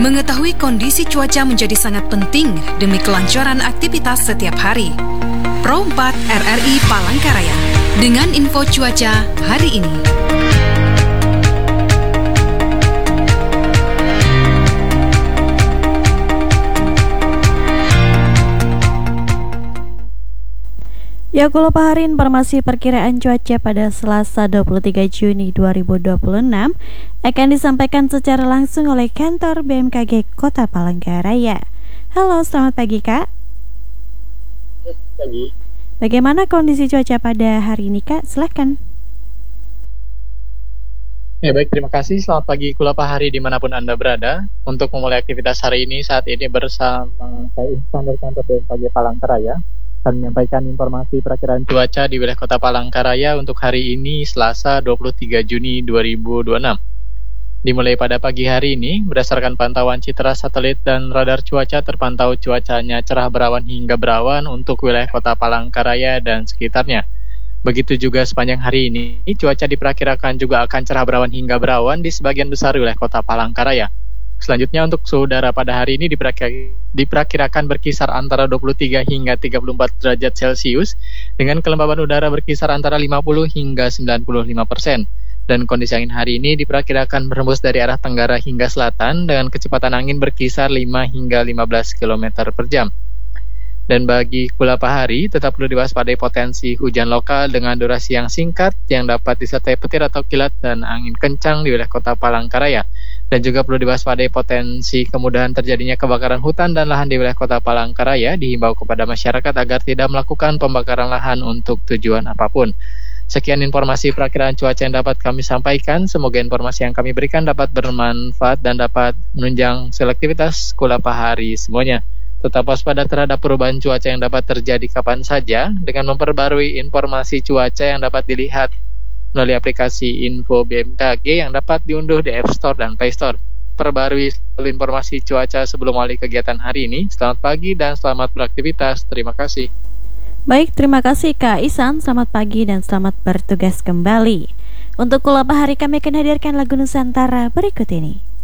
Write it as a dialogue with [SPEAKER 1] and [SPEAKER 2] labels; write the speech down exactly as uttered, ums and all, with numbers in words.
[SPEAKER 1] Mengetahui kondisi cuaca menjadi sangat penting demi kelancaran aktivitas setiap hari. Pro empat R R I Palangkaraya dengan info cuaca hari ini.
[SPEAKER 2] Ya, kalau Pak hari informasi perkiraan cuaca pada Selasa dua puluh tiga Juni dua ribu dua puluh enam akan disampaikan secara langsung oleh kantor B M K G Kota Palangkaraya. Halo, selamat pagi Kak.
[SPEAKER 3] Selamat pagi.
[SPEAKER 2] Bagaimana kondisi cuaca pada hari ini Kak? Silahkan.
[SPEAKER 3] Ya baik, terima kasih. Selamat pagi Kula Pak hari dimanapun Anda berada. Untuk memulai aktivitas hari ini saat ini bersama saya Ihsan dari kantor B M K G Palangkaraya akan menyampaikan informasi perakiraan cuaca di wilayah Kota Palangkaraya untuk hari ini Selasa dua puluh tiga Juni dua ribu dua puluh enam. Dimulai pada pagi hari ini, berdasarkan pantauan citra satelit dan radar cuaca terpantau cuacanya cerah berawan hingga berawan untuk wilayah Kota Palangkaraya dan sekitarnya. Begitu juga sepanjang hari ini, cuaca diperkirakan juga akan cerah berawan hingga berawan di sebagian besar wilayah Kota Palangkaraya. Selanjutnya untuk suhu udara pada hari ini diperkirakan berkisar antara dua puluh tiga hingga tiga puluh empat derajat Celcius dengan kelembaban udara berkisar antara lima puluh hingga sembilan puluh lima persen. Dan kondisi angin hari ini diperkirakan berhembus dari arah tenggara hingga selatan dengan kecepatan angin berkisar lima hingga lima belas kilometer per jam. Dan bagi Kula Pahari, tetap perlu diwaspadai potensi hujan lokal dengan durasi yang singkat yang dapat disertai petir atau kilat dan angin kencang di wilayah Kota Palangkaraya. Dan juga perlu diwaspadai potensi kemudahan terjadinya kebakaran hutan dan lahan di wilayah Kota Palangkaraya. Dihimbau kepada masyarakat agar tidak melakukan pembakaran lahan untuk tujuan apapun. Sekian informasi perakiraan cuaca yang dapat kami sampaikan. Semoga informasi yang kami berikan dapat bermanfaat dan dapat menunjang selektivitas Kula Pahari semuanya. Tetap waspada terhadap perubahan cuaca yang dapat terjadi kapan saja dengan memperbarui informasi cuaca yang dapat dilihat melalui aplikasi Info B M K G yang dapat diunduh di App Store dan Play Store. Perbarui informasi cuaca sebelum mulai kegiatan hari ini. Selamat pagi dan selamat beraktivitas. Terima kasih.
[SPEAKER 2] Baik, terima kasih Kak Ihsan. Selamat pagi dan selamat bertugas kembali. Untuk Kula Pahari kami akan hadirkan lagu Nusantara berikut ini.